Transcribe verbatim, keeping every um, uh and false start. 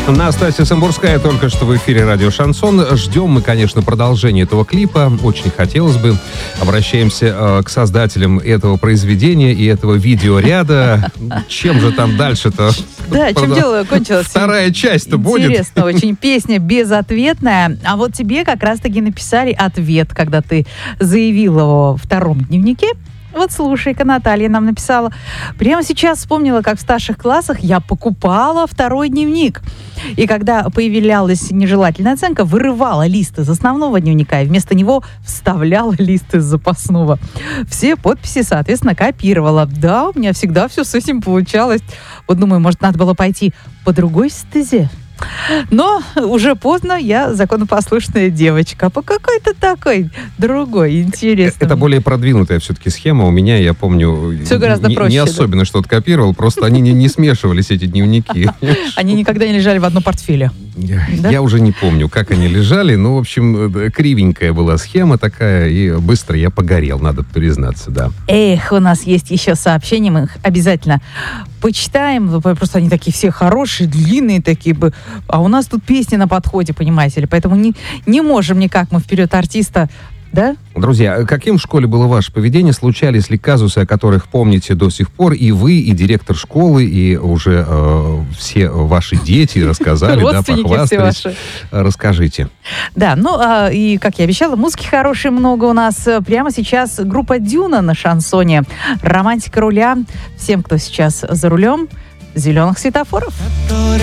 Настасья Самбурская только что в эфире радио «Шансон». Ждем мы, конечно, продолжения этого клипа. Очень хотелось бы. Обращаемся э, к создателям этого произведения и этого видеоряда. Чем же там дальше-то? Да, чем дело кончилось? Вторая часть-то будет. Интересно очень. Песня безответная. А вот тебе как раз-таки написали ответ, когда ты заявил его во втором дневнике. Вот слушай-ка, Наталья нам написала. Прямо сейчас вспомнила, как в старших классах я покупала второй дневник. И когда появлялась нежелательная оценка, вырывала лист из основного дневника и вместо него вставляла лист из запасного. Все подписи, соответственно, копировала. Да, у меня всегда все с этим получалось. Вот думаю, может, надо было пойти по другой стезе. Но уже поздно, я законопослушная девочка. По какой-то такой другой, интересный. Это более продвинутая все-таки схема. У меня, я помню, все гораздо не, проще, не особенно да? что-то копировал, просто они не, не смешивались, эти дневники. Они никогда не лежали в одном портфеле. Я, я уже не помню, как они лежали, но, в общем, кривенькая была схема такая, и быстро я погорел, надо признаться, да. Эх, у нас есть еще сообщения, мы их обязательно почитаем, просто они такие все хорошие, длинные такие бы, а у нас тут песни на подходе, понимаете ли, поэтому не, не можем никак мы вперед артиста, да? Друзья, каким в школе было ваше поведение? Случались ли казусы, о которых помните до сих пор? И вы, и директор школы, и уже э, все ваши дети рассказали, да, похвастались. Расскажите. Да, ну а, и, как я обещала, музыки хорошей много у нас. Прямо сейчас группа «Дюна» на шансоне. Романтика руля. Всем, кто сейчас за рулем, зеленых светофоров.